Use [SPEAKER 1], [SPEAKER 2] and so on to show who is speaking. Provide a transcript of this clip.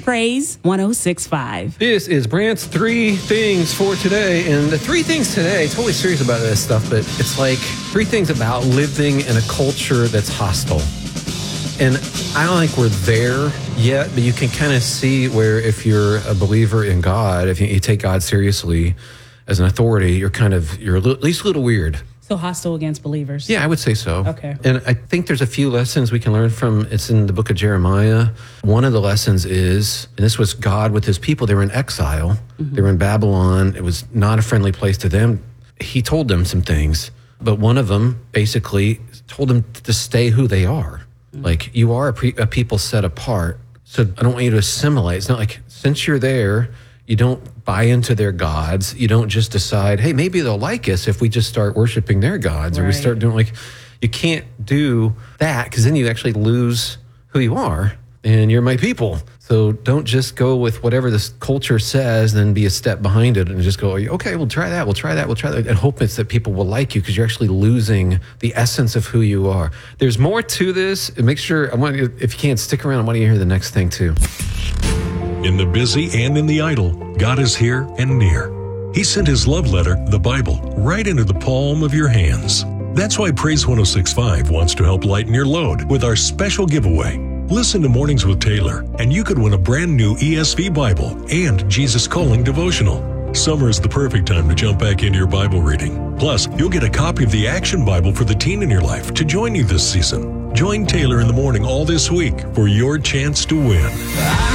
[SPEAKER 1] Praise 106.5.
[SPEAKER 2] This is Brant's 3 things for today. And the 3 things today, totally serious about this stuff, but it's like 3 things about living in a culture that's hostile. And I don't think we're there yet, but you can kind of see where if you're a believer in God, if you take God seriously as an authority, you're at least a little weird.
[SPEAKER 1] So hostile against believers.
[SPEAKER 2] Yeah, I would say so.
[SPEAKER 1] Okay.
[SPEAKER 2] And I think there's a few lessons we can learn from, it's in the book of Jeremiah. One of the lessons is, and this was God with his people, they were in exile. Mm-hmm. They were in Babylon. It was not a friendly place to them. He told them some things, but one of them basically told them to stay who they are. Mm-hmm. Like, you are a people set apart. So I don't want you to assimilate. It's not like, since you're there, you don't buy into their gods. You don't just decide, hey, maybe they'll like us if we just start worshiping their gods. Right. Or we start doing you can't do that, because then you actually lose who you are and you're my people. So don't just go with whatever this culture says, then be a step behind it and just go, okay, we'll try that, and hope it's that people will like you, because you're actually losing the essence of who you are. There's more to this. Make sure, if you can't stick around, I want to hear the next thing too.
[SPEAKER 3] In the busy and in the idle, God is here and near. He sent his love letter, the Bible, right into the palm of your hands. That's why Praise 106.5 wants to help lighten your load with our special giveaway. Listen to Mornings with Taylor, and you could win a brand new ESV Bible and Jesus Calling devotional. Summer is the perfect time to jump back into your Bible reading. Plus, you'll get a copy of the Action Bible for the teen in your life to join you this season. Join Taylor in the morning all this week for your chance to win.